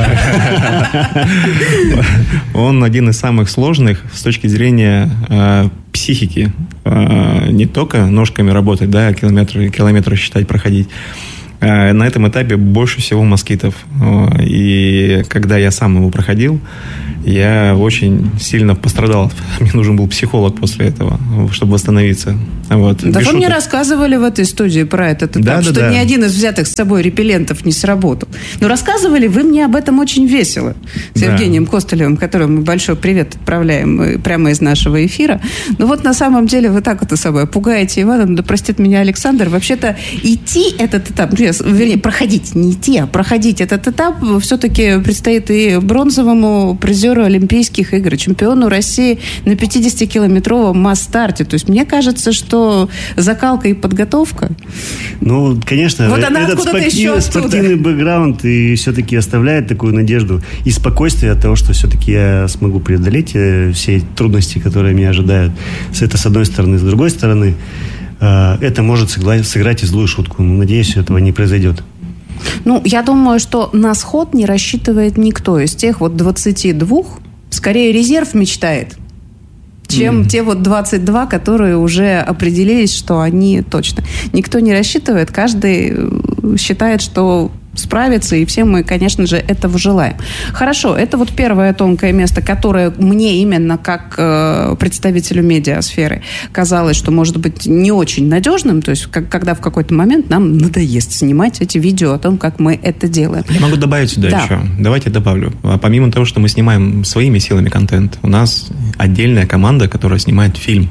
Он один из самых сложных с точки зрения психики. Не только ножками работать, да, километры считать, проходить. На этом этапе больше всего москитов. И когда я сам его проходил, я очень сильно пострадал. Мне нужен был психолог после этого, чтобы восстановиться. Вот. Да вы мне рассказывали в этой студии про этот этап, что ни один из взятых с собой репеллентов не сработал. Но рассказывали вы мне об этом очень весело. С Евгением Костылевым, которому мы большой привет отправляем прямо из нашего эфира. Но вот на самом деле вы так это собой пугаете Ивана. Да простит меня Александр. Вообще-то идти этот этап, вернее, проходить, не идти, а проходить этот этап все-таки предстоит и бронзовому призеру Олимпийских игр, чемпиону России на 50-километровом масс-старте. То есть мне кажется, что закалка и подготовка... конечно, вот она этот спортивный бэкграунд и все-таки оставляет такую надежду и спокойствие от того, что все-таки я смогу преодолеть все трудности, которые меня ожидают. Это с одной стороны. С другой стороны, это может сыграть и злую шутку. Но, надеюсь, этого не произойдет. Я думаю, что на сход не рассчитывает никто из тех 22. Скорее, резерв мечтает, чем те 22, которые уже определились, что они точно. Никто не рассчитывает, каждый считает, что справиться, и все мы, конечно же, этого желаем. Хорошо, это первое тонкое место, которое мне именно как представителю медиасферы казалось, что может быть не очень надежным, то есть когда в какой-то момент нам надоест снимать эти видео о том, как мы это делаем. Я могу добавить сюда еще. Давайте добавлю. Помимо того, что мы снимаем своими силами контент, у нас отдельная команда, которая снимает фильм.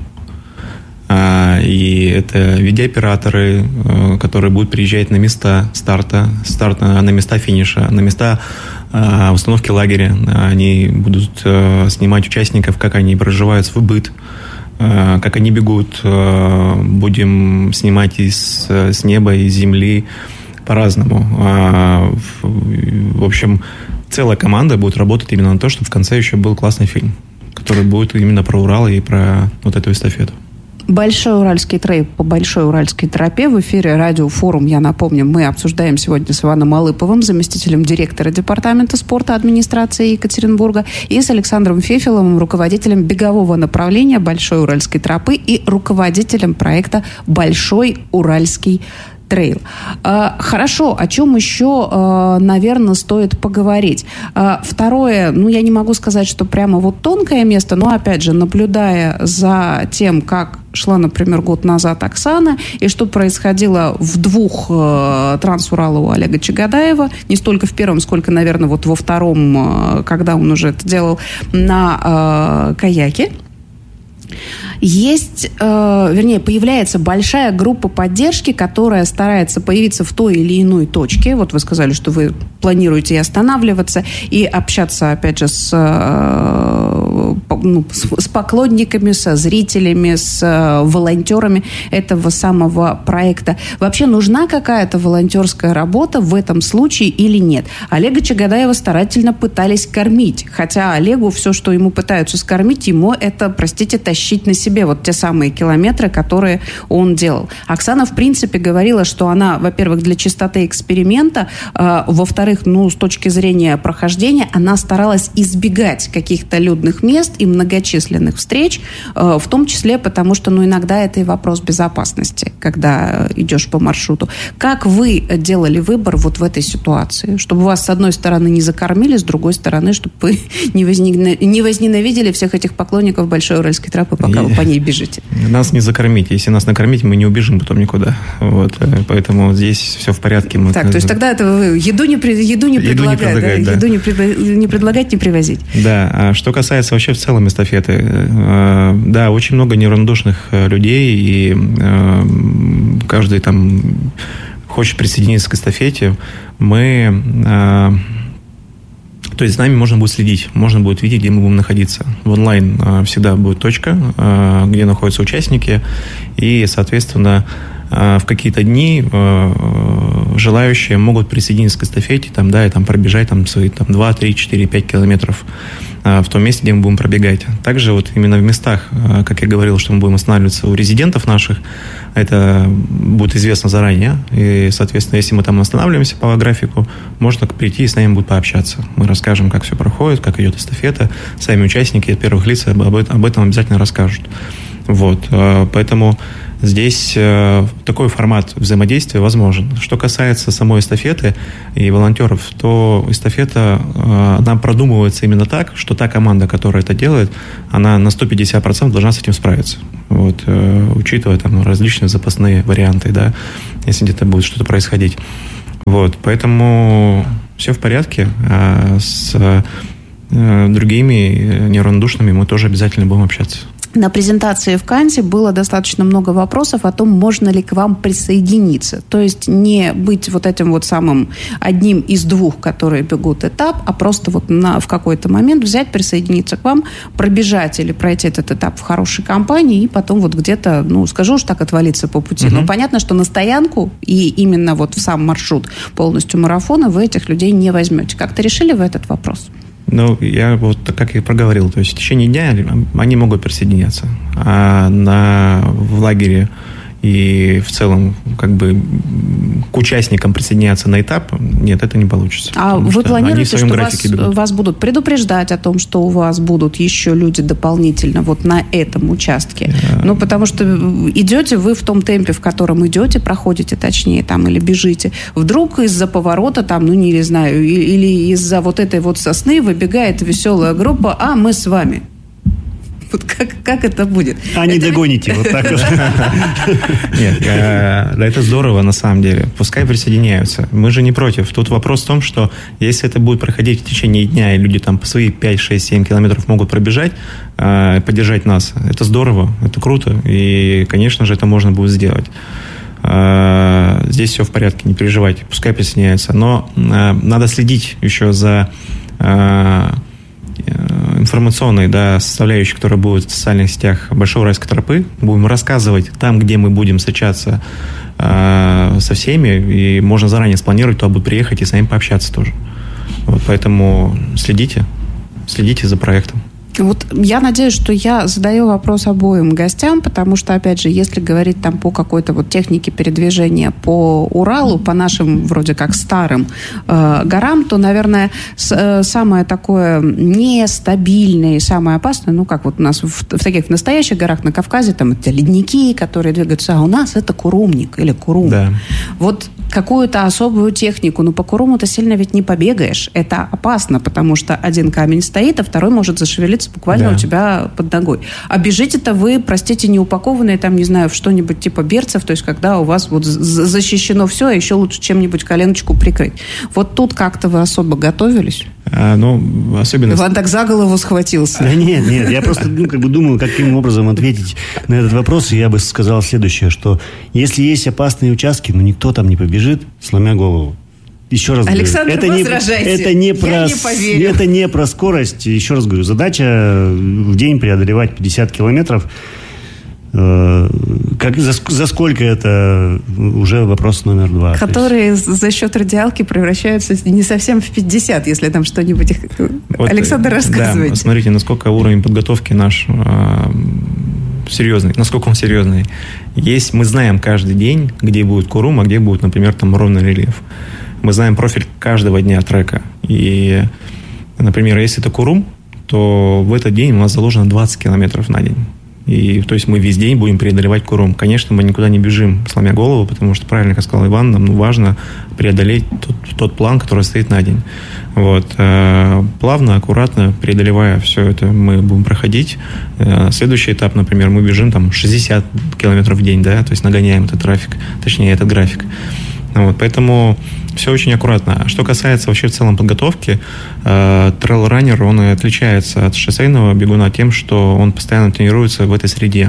И это видеооператоры, которые будут приезжать на места старта, на места финиша, на места установки лагеря. Они будут снимать участников, как они проживают свой быт, как они бегут. Будем снимать с неба, из земли по-разному. В общем, целая команда будет работать именно на то, чтобы в конце еще был классный фильм, который будет именно про Урал и про эту эстафету. Большой Уральский трейл по Большой Уральской тропе. В эфире радиофорум, я напомню, мы обсуждаем сегодня с Иваном Алыповым, заместителем директора департамента спорта администрации Екатеринбурга, и с Александром Фефеловым, руководителем бегового направления Большой Уральской тропы и руководителем проекта «Большой Уральский трейл». Хорошо, о чем еще, наверное, стоит поговорить? Второе, я не могу сказать, что прямо тонкое место, но, опять же, наблюдая за тем, как шла, например, год назад Оксана, и что происходило в 2 Трансуралах у Олега Чагадаева, не столько в первом, сколько, наверное, во втором, когда он уже это делал на каяке. Появляется большая группа поддержки, которая старается появиться в той или иной точке. Вы сказали, что вы планируете и останавливаться, и общаться, опять же, с поклонниками, со зрителями, с волонтерами этого самого проекта. Вообще нужна какая-то волонтерская работа в этом случае или нет? Олега Чагадаева старательно пытались кормить, хотя Олегу все, что ему пытаются скормить, ему это, простите, тащить на себе те самые километры, которые он делал. Оксана, в принципе, говорила, что она, во-первых, для чистоты эксперимента, во-вторых, с точки зрения прохождения, она старалась избегать каких-то людных мест и многочисленных встреч, в том числе потому, что, иногда это и вопрос безопасности, когда идешь по маршруту. Как вы делали выбор в этой ситуации? Чтобы вас, с одной стороны, не закормили, с другой стороны, чтобы вы не возненавидели всех этих поклонников Большой Уральской тропы, пока вы по ней бежите. Нас не закормить. Если нас накормить, мы не убежим потом никуда. Поэтому здесь все в порядке. То есть тогда это вы еду не предлагать, да? Еду не предлагать, не привозить. Да. А что касается вообще в целом эстафеты. Да, очень много неравнодушных людей, и каждый там хочет присоединиться к эстафете. То есть с нами можно будет следить, можно будет видеть, где мы будем находиться. В онлайн всегда будет точка, где находятся участники, и, соответственно, в какие-то дни желающие могут присоединиться к эстафете, там, да, и там пробежать там, свои там, 2, 3, 4, 5 километров в том месте, где мы будем пробегать. Также вот именно в местах, как я говорил, что мы будем останавливаться у резидентов наших, это будет известно заранее, и, соответственно, если мы там останавливаемся по графику, можно прийти и с нами будет пообщаться. Мы расскажем, как все проходит, как идет эстафета, сами участники от первых лиц об этом обязательно расскажут. Вот, поэтому здесь такой формат взаимодействия возможен. Что касается самой эстафеты и волонтеров, то эстафета, она продумывается именно так, что та команда, которая это делает, она на 150% должна с этим справиться. Вот, учитывая там различные запасные варианты, да, если где-то будет что-то происходить. Вот, поэтому все в порядке. С другими неравнодушными мы тоже обязательно будем общаться. На презентации в Канте было достаточно много вопросов о том, можно ли к вам присоединиться. То есть не быть вот этим вот самым одним из двух, которые бегут этап, а просто вот в какой-то момент взять, присоединиться к вам, пробежать или пройти этот этап в хорошей компании и потом вот где-то, ну, скажу уж так, отвалиться по пути. Но понятно, что на стоянку и именно вот в сам маршрут полностью марафона вы этих людей не возьмете. Как-то решили вы этот вопрос? Ну, я вот, как я проговорил, то есть в течение дня они могут присоединяться, а в лагере и в целом как бы к участникам присоединяться на этап, нет, это не получится. А вы планируете, что вас будут предупреждать о том, что у вас будут еще люди дополнительно вот на этом участке? Ну, потому что идете вы в том темпе, в котором идете, проходите, точнее, там, или бежите. Вдруг из-за поворота, там, ну, не знаю, или из-за вот этой вот сосны выбегает веселая группа, а мы с вами. Вот как это будет? Не догоните, вот так вот. Нет, это здорово на самом деле. Пускай присоединяются. Мы же не против. Тут вопрос в том, что если это будет проходить в течение дня, и люди там по свои 5, 6, 7 километров могут пробежать, поддержать нас, это здорово, это круто. И, конечно же, это можно будет сделать. Здесь все в порядке, не переживайте, пускай присоединяются. Но надо следить еще за информационной, да, составляющей, которая будет в социальных сетях Большой Уральской тропы. Будем рассказывать там, где мы будем встречаться со всеми, и можно заранее спланировать, туда будут приехать и с нами пообщаться тоже. Вот, поэтому следите за проектом. Вот я надеюсь, что я задаю вопрос обоим гостям, потому что, опять же, если говорить там по какой-то вот технике передвижения по Уралу, по нашим вроде как старым горам, то, наверное, самое такое нестабильное и самое опасное, ну, как вот у нас в таких настоящих горах на Кавказе, там это ледники, которые двигаются, а у нас это Курумник или Курум. Да. Вот какую-то особую технику, ну, по Куруму-то сильно ведь не побегаешь. Это опасно, потому что один камень стоит, а второй может зашевелиться буквально у тебя под ногой. А бежите-то вы, простите, не упакованные там, не знаю, в что-нибудь типа берцев, то есть когда у вас вот защищено все, а еще лучше чем-нибудь коленочку прикрыть. Вот тут как-то вы особо готовились? Ну, особенно... Иван так за голову схватился. Да нет, я просто думаю, каким образом ответить на этот вопрос, и я бы сказал следующее, что если есть опасные участки, но никто там не побежит, сломя голову. Еще раз Александр, говорю, это не про скорость. Еще раз говорю, задача в день преодолевать 50 километров. За сколько это уже вопрос номер 2. Которые за счет радиалки превращаются не совсем в 50, если там что-нибудь... Вот, Александр, рассказывайте. Да, смотрите, насколько уровень подготовки наш серьезный, насколько он серьезный. Мы знаем каждый день, где будет Курум, а где будет, например, там ровный рельеф. Мы знаем профиль каждого дня трека. И, например, если это Курум, то в этот день у нас заложено 20 километров на день. И, то есть мы весь день будем преодолевать Курум. Конечно, мы никуда не бежим, сломя голову, потому что, правильно, как сказал Иван, нам важно преодолеть тот план, который стоит на день. Вот. Плавно, аккуратно, преодолевая все это, мы будем проходить. Следующий этап, например, мы бежим там 60 километров в день, да, то есть нагоняем этот график. Вот, поэтому Все очень аккуратно. А что касается вообще в целом подготовки, трейл-раннер, он и отличается от шоссейного бегуна тем, что он постоянно тренируется в этой среде.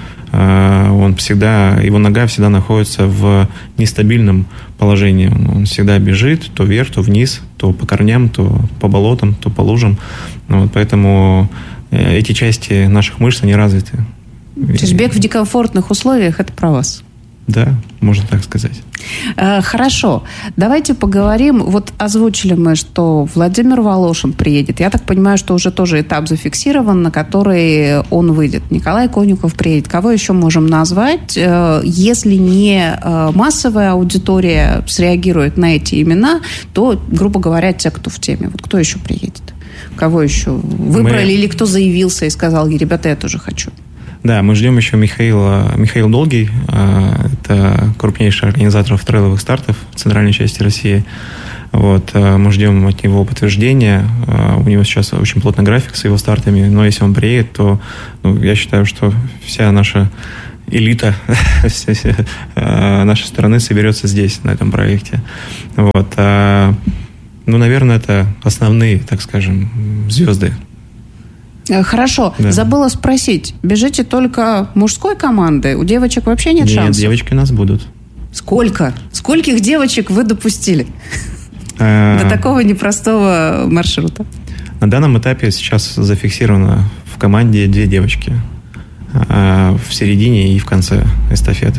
Его нога всегда находится в нестабильном положении. Он всегда бежит то вверх, то вниз, то по корням, то по болотам, то по лужам. Поэтому эти части наших мышц, они развиты. То есть бег в некомфортных условиях – это про вас? Да, можно так сказать. Хорошо. Давайте поговорим. Вот озвучили мы, что Владимир Волошин приедет. Я так понимаю, что уже тоже этап зафиксирован, на который он выйдет. Николай Конюхов приедет. Кого еще можем назвать? Если не массовая аудитория среагирует на эти имена, то, грубо говоря, те, кто в теме. Вот кто еще приедет? Кого еще выбрали или кто заявился и сказал: ребята, я тоже хочу? Да, мы ждем еще Михаил Долгий. Это крупнейший организатор трейловых стартов в центральной части России. Мы ждем от него подтверждения. У него сейчас очень плотный график с его стартами. Но если он приедет, то я считаю, что вся наша элита нашей страны соберется здесь, на этом проекте. Наверное, это основные, так скажем, звезды. Хорошо. Да. Забыла спросить. Бежите только мужской команды? У девочек вообще нет шансов? Нет, девочки у нас будут. Сколько? Скольких девочек вы допустили до такого непростого маршрута? На данном этапе сейчас зафиксировано в команде 2 девочки. В середине и в конце эстафеты.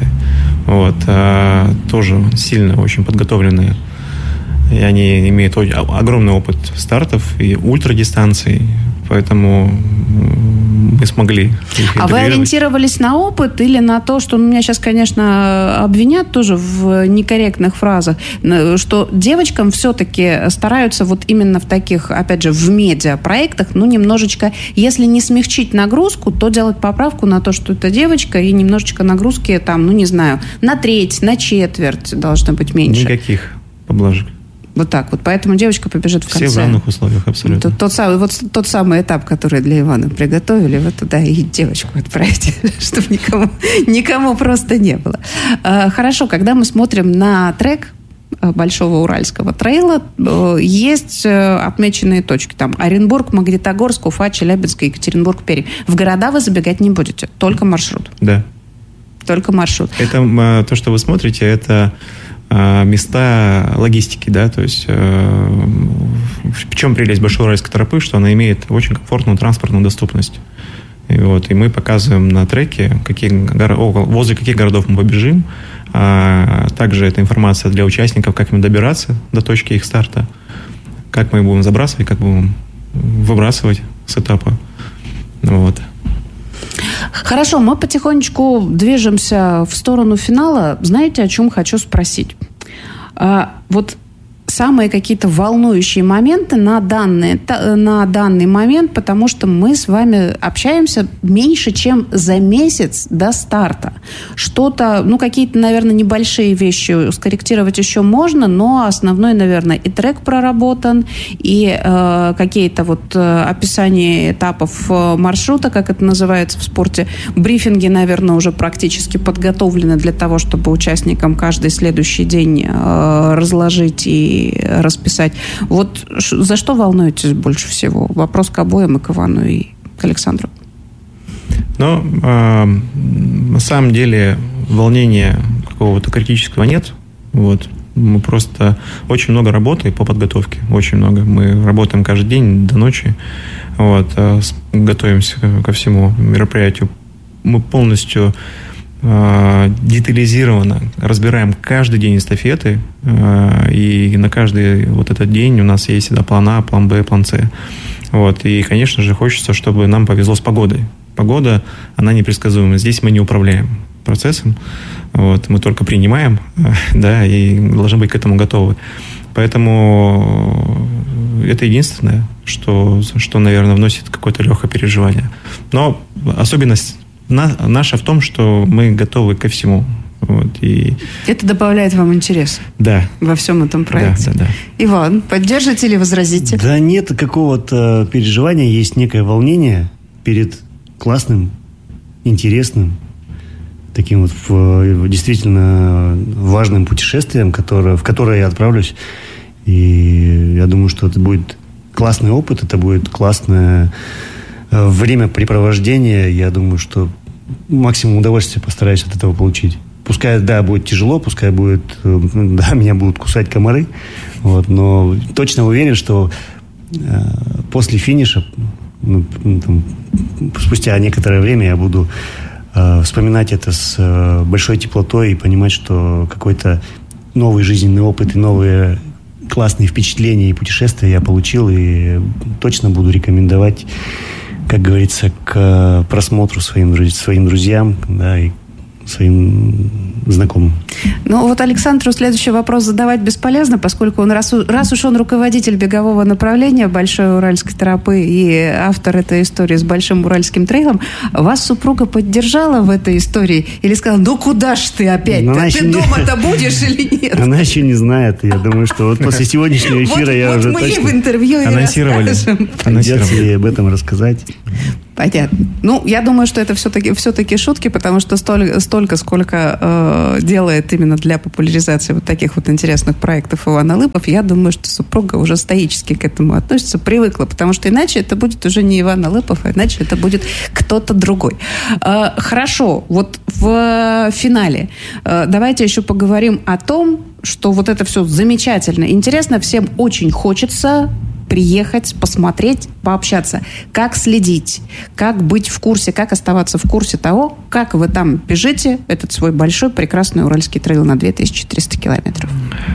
Тоже сильно очень подготовленные. И они имеют огромный опыт стартов и ультрадистанций. Поэтому мы смогли их А вы ориентировались на опыт или на то, что меня сейчас, конечно, обвинят тоже в некорректных фразах, что девочкам все-таки стараются вот именно в таких, опять же, в медиапроектах, немножечко, если не смягчить нагрузку, то делать поправку на то, что это девочка, и немножечко нагрузки на треть, на четверть должно быть меньше. Никаких поблажек. Вот так вот. Поэтому девочка побежит в конце. Все в равных условиях, абсолютно. Тот самый этап, который для Ивана приготовили, туда и девочку отправить, чтобы никому просто не было. Хорошо, когда мы смотрим на трек Большого Уральского трейла, есть отмеченные точки. Там Оренбург, Магнитогорск, Уфа, Челябинск, Екатеринбург, Пермь. В города вы забегать не будете, только маршрут. Да. Только маршрут. Это то, что вы смотрите, это места логистики, да, то есть в чем прелесть Большой Уральской тропы, что она имеет очень комфортную транспортную доступность. И мы показываем на треке, возле каких городов мы побежим. Также это информация для участников, как им добираться до точки их старта, как мы будем забрасывать, как будем выбрасывать с этапа. Хорошо, мы потихонечку движемся в сторону финала. Знаете, о чем хочу спросить? Самые какие-то волнующие моменты на данный момент, потому что мы с вами общаемся меньше, чем за месяц до старта. Что-то, какие-то, наверное, небольшие вещи скорректировать еще можно, но основной, наверное, и трек проработан, и какие-то описания этапов маршрута, как это называется в спорте. Брифинги, наверное, уже практически подготовлены для того, чтобы участникам каждый следующий день разложить и расписать. За что волнуетесь больше всего? Вопрос к обоим, и к Ивану, и к Александру. На самом деле волнения какого-то критического нет. Мы просто очень много работы по подготовке. Очень много. Мы работаем каждый день до ночи. Готовимся ко всему мероприятию. Мы полностью детализированно разбираем каждый день эстафеты, и на каждый этот день у нас есть всегда план А, план Б, план С. И, конечно же, хочется, чтобы нам повезло с погодой. Погода, она непредсказуема. Здесь мы не управляем процессом, мы только принимаем, да, и должны быть к этому готовы. Поэтому это единственное, что, наверное, вносит какое-то легкое переживание. Но особенность наша в том, что мы готовы ко всему. И это добавляет вам интерес? Да. Во всем этом проекте? Да. Иван, поддержите или возразите? Да нет какого-то переживания, есть некое волнение перед классным, интересным, таким вот действительно важным путешествием, в которое я отправлюсь. И я думаю, что это будет классный опыт, это будет классное времяпрепровождение. Я думаю, что максимум удовольствия постараюсь от этого получить. Пускай, да, будет тяжело, пускай будет, да, меня будут кусать комары, вот, но точно уверен, что после финиша, спустя некоторое время я буду вспоминать это с большой теплотой и понимать, что какой-то новый жизненный опыт и новые классные впечатления и путешествия я получил, и точно буду рекомендовать, как говорится, к просмотру своим друзьям, да, и своим знакомым. Ну, вот Александру следующий вопрос задавать бесполезно, поскольку он, раз уж он руководитель бегового направления Большой Уральской тропы и автор этой истории с Большим Уральским трейлом, вас супруга поддержала в этой истории? Или сказала, ну куда ж ты опять-то? Ты дома-то будешь или нет? Она еще не знает. Я думаю, что вот после сегодняшнего эфира я уже точно... Вот мы в интервью и расскажем. Придется ей об этом рассказать. Понятно. Ну, я думаю, что это все-таки шутки, потому что столько, сколько делает именно для популяризации вот таких вот интересных проектов Иван Алыпов, я думаю, что супруга уже стоически к этому относится, привыкла, потому что иначе это будет уже не Иван Алыпов, а иначе это будет кто-то другой. Хорошо, вот в финале давайте еще поговорим о том, что вот это все замечательно, интересно, всем очень хочется приехать, посмотреть, пообщаться. Как следить, как быть в курсе, как оставаться в курсе того, как вы там бежите этот свой большой, прекрасный Уральский трейл на 2300 километров.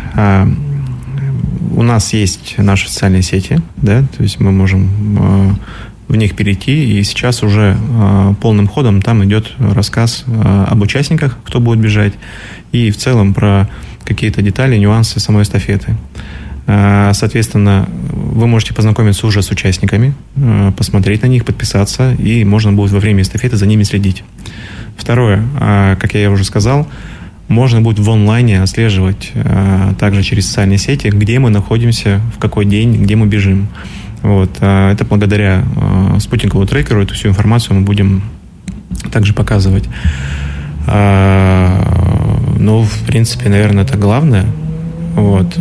У нас есть наши социальные сети, да, то есть мы можем в них перейти, и сейчас уже полным ходом там идет рассказ об участниках, кто будет бежать, и в целом про какие-то детали, нюансы самой эстафеты. Соответственно, вы можете познакомиться уже с участниками, посмотреть на них, подписаться, и можно будет во время эстафеты за ними следить. Второе, как я уже сказал, можно будет в онлайне отслеживать также через социальные сети, где мы находимся, в какой день, где мы бежим. Вот. Это благодаря спутниковому трекеру, эту всю информацию мы будем также показывать. Ну, в принципе, наверное, это главное. Вот.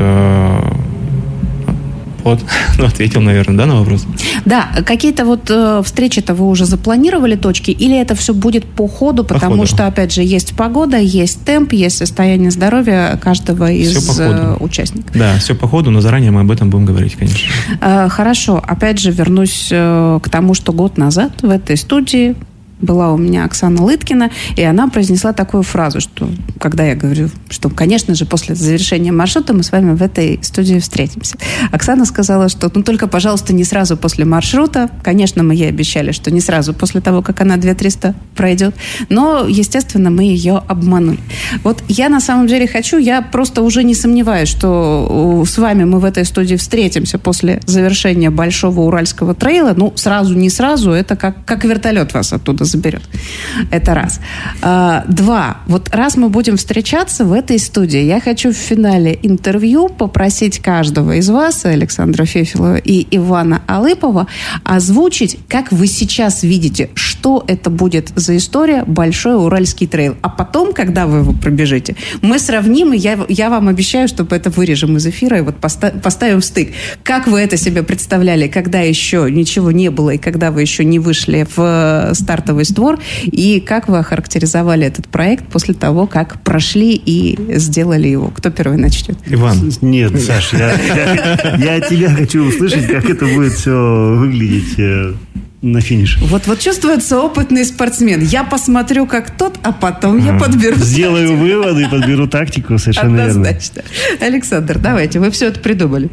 Вот, ну, ответил, наверное, да, на вопрос? Да, какие-то вот встречи-то вы уже запланировали, точки, или это все будет по ходу, потому что, опять же, есть погода, есть темп, есть состояние здоровья каждого из участников. Да, все по ходу, но заранее мы об этом будем говорить, конечно. Хорошо, опять же, вернусь к тому, что год назад в этой студии была у меня Оксана Лыткина, и она произнесла такую фразу, что, когда я говорю, что, конечно же, после завершения маршрута мы с вами в этой студии встретимся. Оксана сказала, что, ну, только, пожалуйста, не сразу после маршрута. Конечно, мы ей обещали, что не сразу после того, как она 2300 пройдет, но, естественно, мы ее обманули. Вот я, на самом деле, я просто уже не сомневаюсь, что с вами мы в этой студии встретимся после завершения Большого Уральского трейла. Ну, сразу, не сразу, это как вертолет вас оттуда заберет. Это раз. Два. Вот раз мы будем встречаться в этой студии, я хочу в финале интервью попросить каждого из вас, Александра Фефелова и Ивана Алыпова, озвучить, как вы сейчас видите, что это будет за история Большой Уральский трейл. А потом, когда вы его пробежите, мы сравним, и я вам обещаю, что это вырежем из эфира и вот поставим в стык. Как вы это себе представляли, когда еще ничего не было, и когда вы еще не вышли в стартовый створ, и как вы охарактеризовали этот проект после того, как прошли и сделали его? Кто первый начнет? Иван. Нет, Саш, я от тебя хочу услышать, как это будет все выглядеть на финише. Вот чувствуется опытный спортсмен. Я посмотрю, как тот, а потом я подберу Сделаю выводы и подберу тактику, совершенно однозначно. Верно. Александр, давайте, вы все это придумали.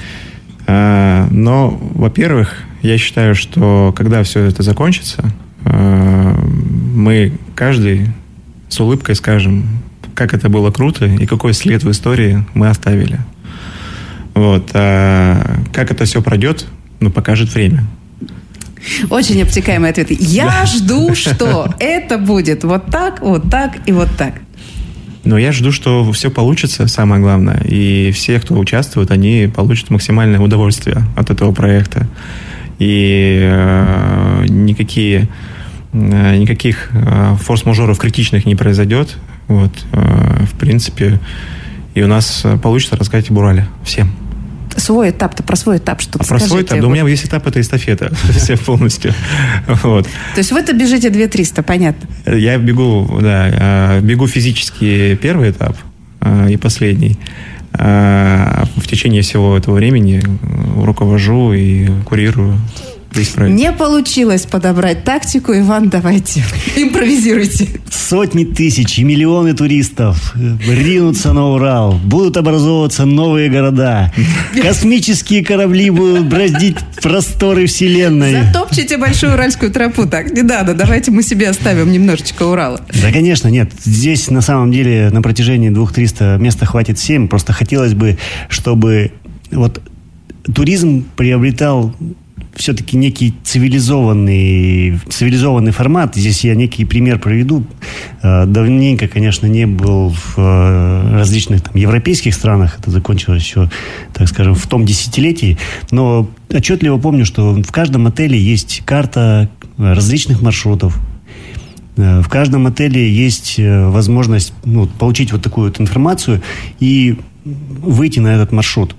Но, во-первых, я считаю, что когда все это закончится, мы каждый с улыбкой скажем, как это было круто и какой след в истории мы оставили. Вот. А как это все пройдет, покажет время. Очень обтекаемый ответ. Я жду, что это будет вот так и вот так. Но я жду, что все получится, самое главное. И все, кто участвует, они получат максимальное удовольствие от этого проекта. И никакие никаких форс-мажоров критичных не произойдет. Вот, в принципе, и у нас получится рассказать об Урале всем. Свой этап-то, про свой этап что-то скажите. Про свой этап? Да, у меня есть этап, это эстафета. Все полностью. Вот. То есть вы-то бежите 2300, понятно? Я бегу физически первый этап и последний. В течение всего этого времени руковожу и курирую весь проект. Не получилось подобрать тактику. Иван, давайте, импровизируйте. Сотни тысяч и миллионы туристов ринутся на Урал. Будут образовываться новые города. Космические корабли будут браздить просторы Вселенной. Затопчите большую уральскую тропу. Так не надо. Давайте мы себе оставим немножечко Урала. Да, конечно, нет. Здесь, на самом деле, на протяжении 200-300 места хватит всем. Просто хотелось бы, чтобы вот туризм приобретал все-таки некий цивилизованный формат. Здесь я некий пример приведу. Давненько, конечно, не был в различных там европейских странах. Это закончилось еще, так скажем, в том десятилетии. Но отчетливо помню, что в каждом отеле есть карта различных маршрутов. В каждом отеле есть возможность получить вот такую вот информацию и выйти на этот маршрут.